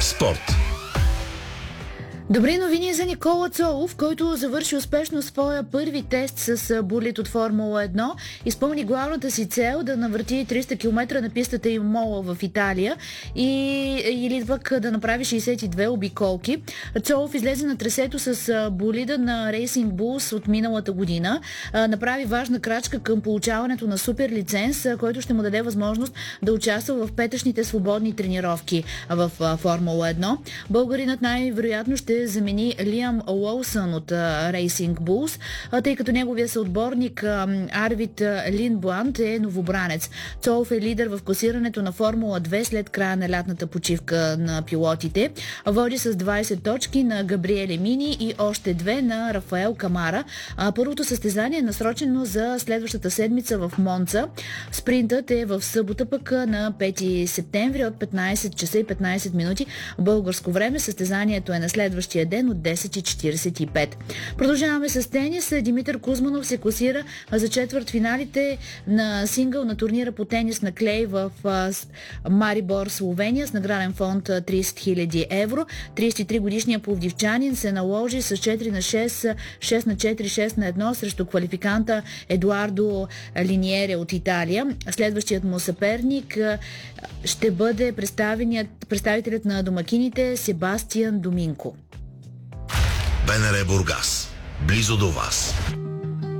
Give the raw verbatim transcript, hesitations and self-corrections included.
Спорт. Добри новини за Никола Цолов, който завърши успешно своя първи тест с болид от Формула едно. Изпълни главната си цел да навърти триста километра на пистата Имола в Италия и, или пък да направи шейсет и две обиколки. Цолов излезе на трасето с болида на Racing Bulls от миналата година. Направи важна крачка към получаването на супер лиценз, който ще му даде възможност да участва в петъчните свободни тренировки в Формула едно. Българинът най-вероятно ще замени Лиам Уолсън от uh, Racing Bulls, uh, тъй като неговия съотборник uh, Арвид uh, Линдбланд е новобранец. Цолов е лидер в класирането на Формула две след края на лятната почивка на пилотите. Води с двайсет точки на Габриеле Мини и още две на Рафаел Камара. Uh, първото състезание е насрочено за следващата седмица в Монца. Спринтът е в събота пък на пети септември от петнайсет часа и петнайсет минути българско време. Състезанието е на следващия ден от десет и четирийсет и пет. Продължаваме с тенис. Димитър Кузманов се класира за четвъртфиналите на сингъл на турнира по тенис на клей в Марибор, Словения, с награден фонд трийсет хиляди евро. трийсет и три годишният пловдивчанин се наложи с четири на шест, шест на четири, шест на едно срещу квалификанта Едуардо Линиере от Италия. Следващият му съперник ще бъде представителят на домакините Себастиан Доминко. БНР Бургас. Близо до вас.